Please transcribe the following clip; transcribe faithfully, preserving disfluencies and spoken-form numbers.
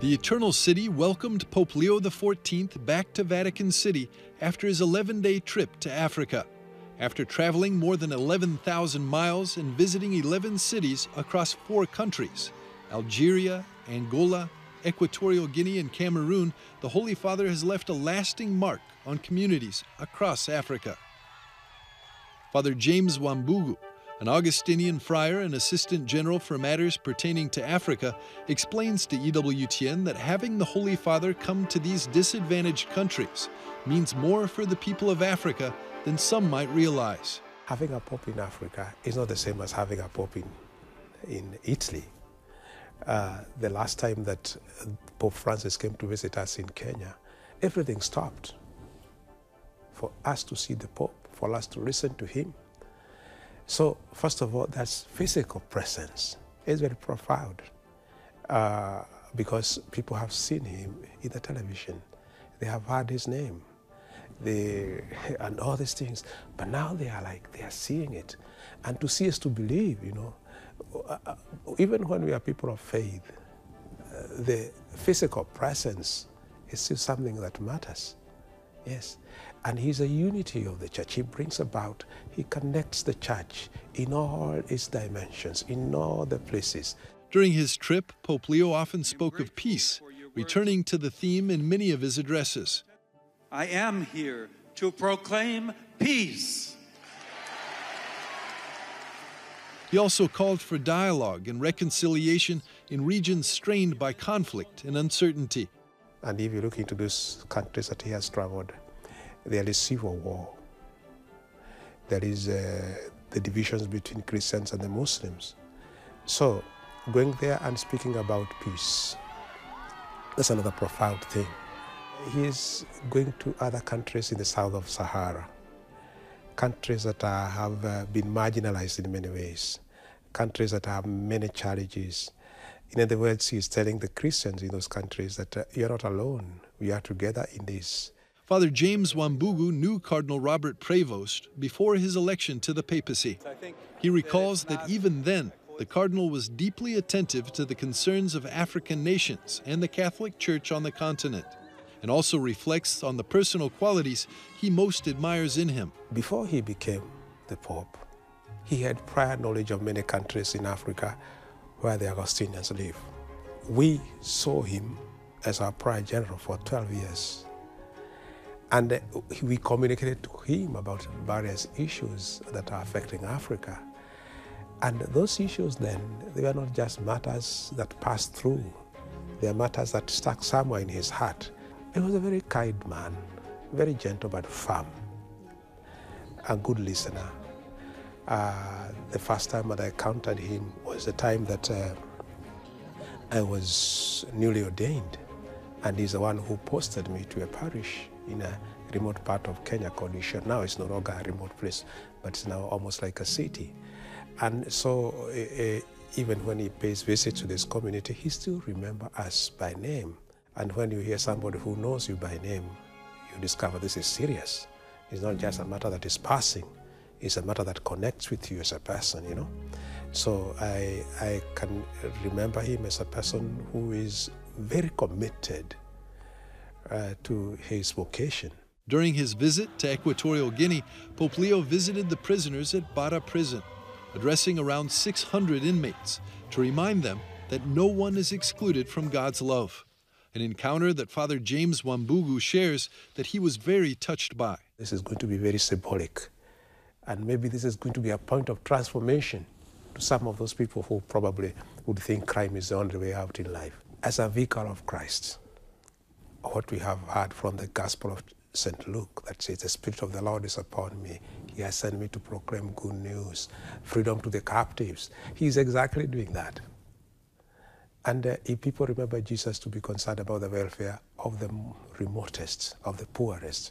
The Eternal City welcomed Pope Leo the fourteenth back to Vatican City after his eleven-day trip to Africa. After traveling more than eleven thousand miles and visiting eleven cities across four countries, Algeria, Angola, Equatorial Guinea, and Cameroon, the Holy Father has left a lasting mark on communities across Africa. Father James Wambugu, an Augustinian friar and assistant general for matters pertaining to Africa, explains to E W T N that having the Holy Father come to these disadvantaged countries means more for the people of Africa than some might realize. Having a pope in Africa is not the same as having a pope in, in Italy. Uh, the last time that Pope Francis came to visit us in Kenya, everything stopped for us to see the Pope, for us to listen to him. So, first of all, that's physical presence. It's very profound uh, because people have seen him in the television. They have heard his name they, and all these things. But now they are like, they are seeing it. And to see is to believe, you know. Uh, even when we are people of faith, uh, the physical presence is still something that matters. Yes. And he's a unity of the church. He brings about, he connects the church in all its dimensions, in all the places. During his trip, Pope Leo often spoke of peace, returning to the theme in many of his addresses. I am here to proclaim peace. He also called for dialogue and reconciliation in regions strained by conflict and uncertainty. And if you look into those countries that he has traveled, there is civil war. There is uh, the divisions between Christians and the Muslims. So going there and speaking about peace, that's another profound thing. He is going to other countries in the south of Sahara, countries that are, have uh, been marginalized in many ways, countries that have many challenges. In other words, he is telling the Christians in those countries that uh, you're not alone. We are together in this. Father James Wambugu knew Cardinal Robert Prevost before his election to the papacy. He recalls that even then, the cardinal was deeply attentive to the concerns of African nations and the Catholic Church on the continent, and also reflects on the personal qualities he most admires in him. Before he became the Pope, he had prior knowledge of many countries in Africa where the Augustinians live. We saw him as our prior general for twelve years. And we communicated to him about various issues that are affecting Africa. And those issues then, they were not just matters that passed through. They are matters that stuck somewhere in his heart. He was a very kind man, very gentle but firm, a good listener. Uh, the first time that I encountered him was the time that uh, I was newly ordained. And he's the one who posted me to a parish in a remote part of Kenya called Isha. Now it's no longer a remote place, but it's now almost like a city. And so uh, even when he pays visits to this community, he still remembers us by name. And when you hear somebody who knows you by name, you discover this is serious. It's not just a matter that is passing. It's a matter that connects with you as a person, you know. So I, I can remember him as a person who is very committed uh, to his vocation. During his visit to Equatorial Guinea, Pope Leo visited the prisoners at Bara Prison, addressing around six hundred inmates to remind them that no one is excluded from God's love. An encounter that Father James Wambugu shares that he was very touched by. This is going to be very symbolic, and maybe this is going to be a point of transformation to some of those people who probably would think crime is the only way out in life. As a vicar of Christ, what we have heard from the Gospel of Saint Luke that says, the Spirit of the Lord is upon me. He has sent me to proclaim good news, freedom to the captives. He is exactly doing that. And uh, if people remember Jesus to be concerned about the welfare of the remotest, of the poorest,